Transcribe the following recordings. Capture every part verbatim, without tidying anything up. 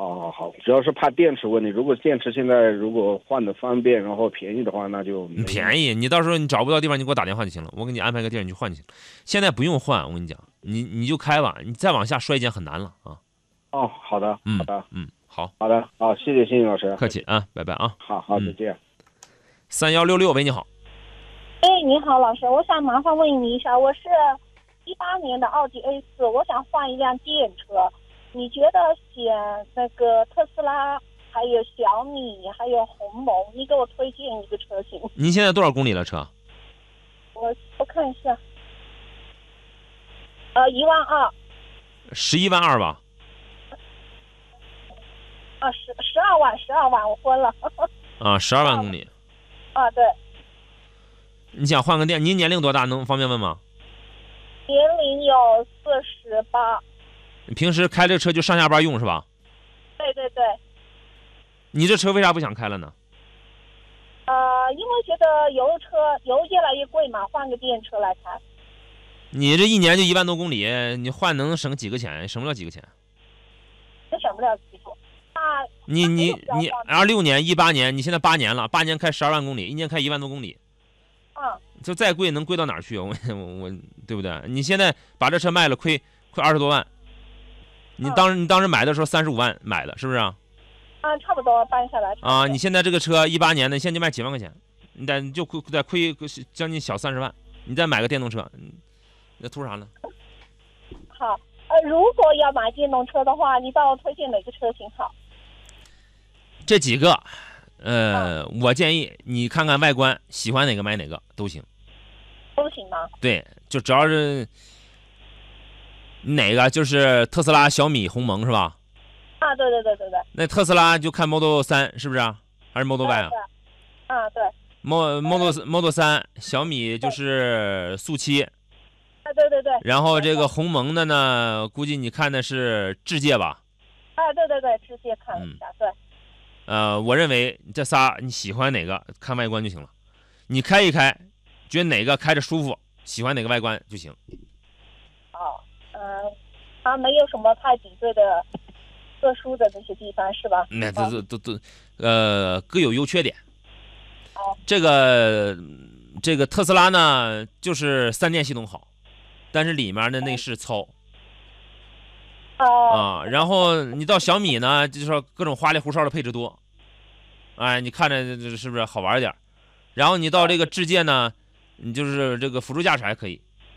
好好好，主要是怕电池问题。如果电池现在如果换的方便，然后便宜的话，那就便宜。你到时候你找不到地方，你给我打电话就行了，我给你安排个地儿你去换就行了。现在不用换，我跟你讲，你你就开吧，你再往下衰减很难了啊。 哦，好的， 嗯好的， 嗯，好， 好的，好，谢谢，谢谢老师， 客气啊，拜拜啊。 好好，再见。 三幺六六，喂，你好。 哎，你好，老师，我想麻烦问你一下，我是一八年的奥迪 A 四，我想换一辆电车，你觉得选那个特斯拉，还有小米，还有鸿蒙，你给我推荐一个车型？ 您现在多少公里了车？ 我我看一下，呃，一万二。 十一万二吧？ 啊，十十二万，十二万，我昏了。 啊，十二万公里。 啊，对。 你想换个电？您年龄多大？能方便问吗？ 年龄有四十八。 你平时开这车就上下班用是吧？ 对对对。 你这车为啥不想开了呢？ 呃，因为觉得油车油越来越贵嘛，换个电车来开。 你这一年就一万多公里，你换能省几个钱？省不了几个钱。 也省不了几个。那你你你二六年、一八年，你现在八年了，八年开十二万公里，一年开一万多公里。 嗯。 就再贵能贵到哪儿去？我我我，对不对？你现在把这车卖了，亏亏二十多万。你当时、嗯、你当时买的时候三十五万买的，是不是啊？ 啊，差不多搬下来。 啊，你现在这个车一八年的，现在就卖几万块钱，你得就亏得亏将近小三十万，你再买个电动车，那图啥呢？ 好，呃，如果要买电动车的话，你帮我推荐哪个车型好？ 这几个。呃，我建议你看看外观，喜欢哪个买哪个都行。 都行吗？ 对，就只要是哪个，就是特斯拉、小米、鸿蒙是吧？ 啊，对对对对对。 那特斯拉就看 Model 三是不是啊？还是 Model Y 啊？ 啊，对。 Model Model Model 三，小米就是速七。 啊，对对对。 然后这个鸿蒙的呢，估计你看的是智界吧？ 啊，对对对，智界看了一下，嗯、对。 呃，我认为这仨你喜欢哪个，看外观就行了。你开一开，觉得哪个开着舒服，喜欢哪个外观就行。 哦，嗯、呃，它没有什么太比对的特殊的那些地方是吧？ 那都都都都，呃，各有优缺点。 哦。 这个这个特斯拉呢，就是三电系统好，但是里面的内饰糙。啊，然后你到小米呢，就是说各种花里胡哨的配置多，哎，你看着是不是好玩一点？然后你到这个智界呢，你就是这个辅助驾驶还可以。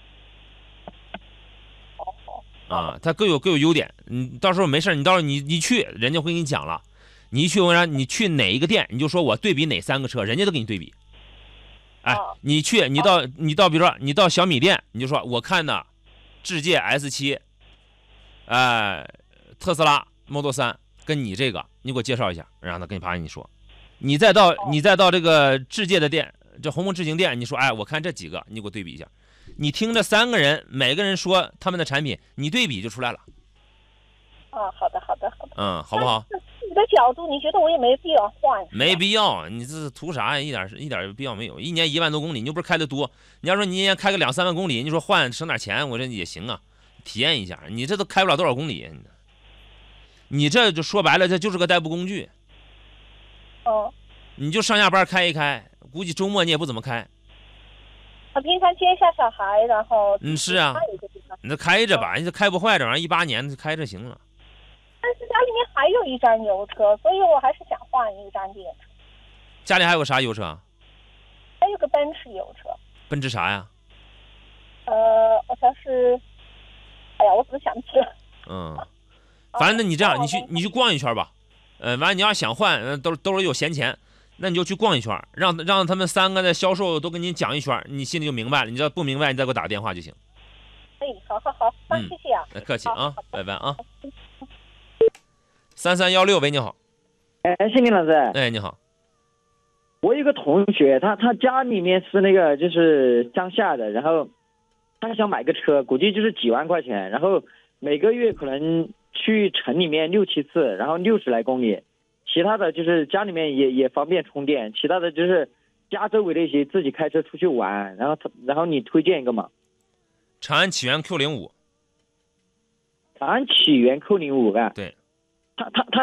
啊，它各有各有优点。你到时候没事，你到时候你你去，人家会给你讲了。你一去，我让你去哪一个店，你就说我对比哪三个车，人家都给你对比。哎，你去，你到你到，比如说你到小米店，你就说我看的智界 S 七。哎、呃，特斯拉 Model 三跟你这个，你给我介绍一下，让他跟你啪跟你说，你再到你再到这个智界的店，这鸿蒙智行店，你说哎，我看这几个，你给我对比一下，你听这三个人每个人说他们的产品，你对比就出来了。 哦，好的，好的，好的。 嗯，好不好？ 你的角度，你觉得我也没必要换？ 没必要，你这是图啥呀？一点一点必要没有。一年一万多公里，你又不是开的多，你要说你一年开个两三万公里，你说换省点钱，我这也行啊。体验一下，你这都开不了多少公里，你这就说白了，这就是个代步工具。 哦。 你就上下班开一开，估计周末你也不怎么开。 我平常接一下小孩，然后嗯是啊，你这开着吧，你这开不坏这玩意儿，一八年就开着行了。 但是家里面还有一辆油车，所以我还是想换一辆电车。 家里还有啥油车？ 还有个奔驰油车。 奔驰啥呀？ 呃，好像是。哎呀，我怎么想不起来？ 嗯，反正那你这样，你去你去逛一圈吧。呃，完了你要想换，兜兜里有闲钱，那你就去逛一圈，让让他们三个的销售都跟你讲一圈，你心里就明白了。你要不明白，你再给我打个电话就行。 哎，好好好，那谢谢啊。 那客气啊，拜拜啊。三三幺六，喂，你好。 哎，谢林老师。 哎，你好。 我有个同学，他他家里面是那个就是乡下的，然后。他想买个车，估计就是几万块钱，然后每个月可能去城里面六七次，然后六十来公里，其他的就是家里面也也方便充电，其他的就是家周围的一些自己开车出去玩，然后他然后你推荐一个嘛？ 长安启源 Q 零五。 长安启源 Q 零五呗。 对。 他他他